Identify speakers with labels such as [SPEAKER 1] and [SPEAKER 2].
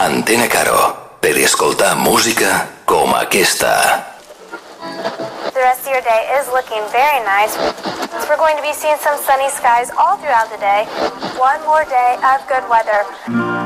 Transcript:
[SPEAKER 1] Antena Caro, per escoltar música com aquesta.
[SPEAKER 2] The rest of your day is looking very nice. We're going to be seeing some sunny skies all throughout the day. One more day of good weather.